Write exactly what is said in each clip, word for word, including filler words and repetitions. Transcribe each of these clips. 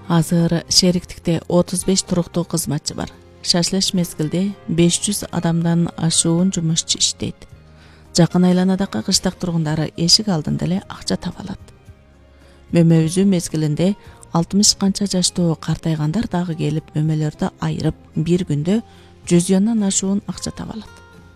Азыр шериктикте отуз беш туруктуу кызматчы бар. Шашлыш мезгилде беш жүз адамдан ашуун жумушчу иштейт. Жакын айланадагы кыштак тургундары эшик алдында эле акча таба алат. Мөмө үзүү мезгилинде алтымыш канча жаштуу картайгандар дагы келип мөмөлөрдү айырып бир күндө жүз юандан ашуун акча таба алат.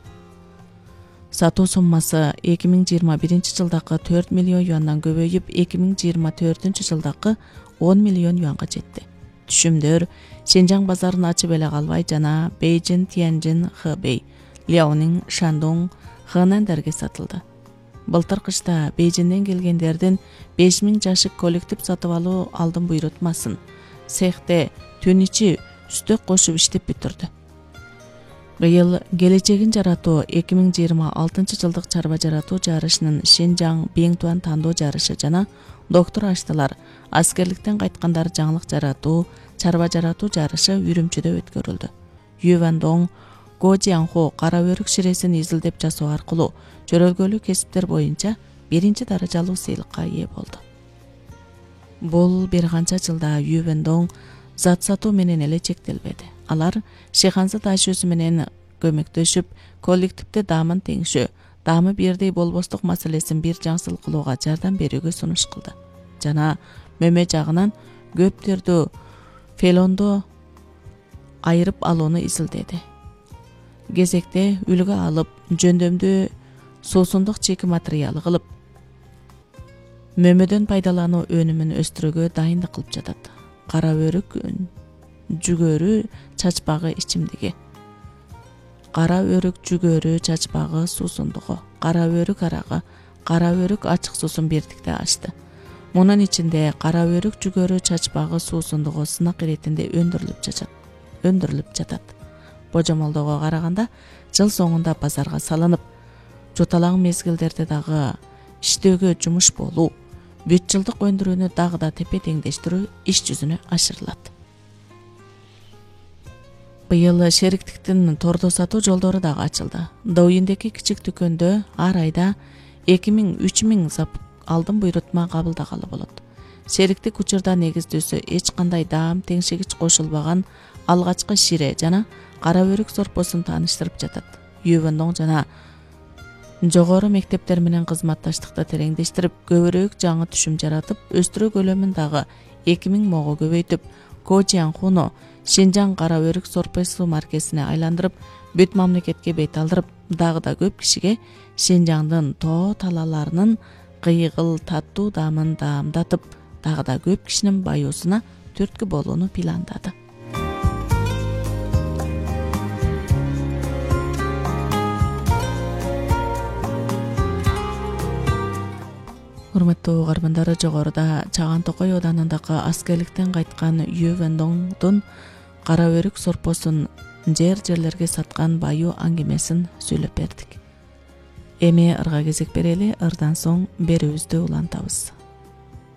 Сатуу суммасы эки миң жыйырма биринчи жылдагы төрт миллион юандан көбөйүп, эки миң жыйырма төртүнчү жылдагы он миллион юанга жетти. Түшүмдөр Шенжаң базарын ачып эле калбай жана Бейжин, Тяньжин, Хэбэй, Ляонин, Шандун, Хэнандарга сатылды. Былтыр кышта Бейжинден келгендердин беш миң жашык коллектив сатып алуу алдын буйрутмасын цехте түн ичи үстөк кошуп иштеп бүтүрдү. Быйыл келечегин жаратуу эки миң жыйырма алтынчы жылдык чарба жаратуу жарышынын Шенжаң Беңтуан тандоо жарышы жана доктор аштылар аскерликтен кайткандар жаңылык жаратуу, чарба жаратуу жарышы Үрүмчүдө өткөрүлдү. Ювандоң Го Жианхо кара өрүк ширесин изилдеп жасоо аркылуу чөрөлгөлүү кесиптер боюнча биринчи даражалуу сыйлыкка ээ болду. Бул бир канча жылда Ювандоң зат сатуу менен эле чектелбеди. Алар Шиханзы ташуусу менен көмөктөшүп, коллективде даамын теңшөө, даамы бирдей болбостук маселесин бир жаңсыл кылууга жардам берүүгө сунуш кылды. Жана мөмө жагынан көптөрдү фелондо айырып алууну изилдеди. Кезекте үлгү алып, жөндөмдүү суусундук чеки материалы кылып, мөмөдөн пайдалануу өнүмүн өстүрүүгө дайындык кылып жатат. Кара өрүк жүгөрү чачпагы ичимдиги, кара өрүк жүгөрү чачпагы суусундугу, кара өрүк арагы, кара өрүк ачык суусун бирдикте ачты. Мунун ичинде кара өрүк жүгөрү чачпагы суусундугу сынак иретинде өндүрүлүп жатат. Өндүрүлүп жатат. Божомолдоого караганда жыл соңунда базарга салынып, жуталаң мезгилдерде дагы иштөөгө жумуш болуу, бүт жылдык өндүрүүнү дагы да тепе теңдештирүү иш жүзүнө ашырылат. Быйыл шериктиктин тордо сатуу жолдору дагы ачылды. Доуиндеги кичик дүкөндө ар айда эки миң үч миң алдын буйрутма кабылдагалы болот. Шериктик учурда негиздүүсү эч кандай даам теңшегич кошулбаган алгачкы шире жана кара өрүк сорпосун тааныштырып жатат. Ювандоң жана жогору мектептер менен кызматташтыкты тереңдештирип, көбүрөөк жаңы түшүм жаратып, өстүрүү көлөмүн дагы эки миң мого көбөйтүп, Го Жианхуну Шенжаң кара өрүк сорпосу маркесине айландырып, бүт мамлекетке бет алдырып, дагы да көп кишиге Шенжаңдын тоо талааларынын кыйгыл таттуу даамын даамдатып, дагы да көп кишинин баюусуна түрткү болууну пландады. Урматтуу угармандар, жогоруда Чаган Токой ауданындагы аскерликтен кайткан Ювандоңдун кара өрүк сорпосун жер-жерлерге саткан баю аңгемесин сүйлөп бердик. Эми ырга кезек берели, ырдан соң берүүбүздү улантабыз.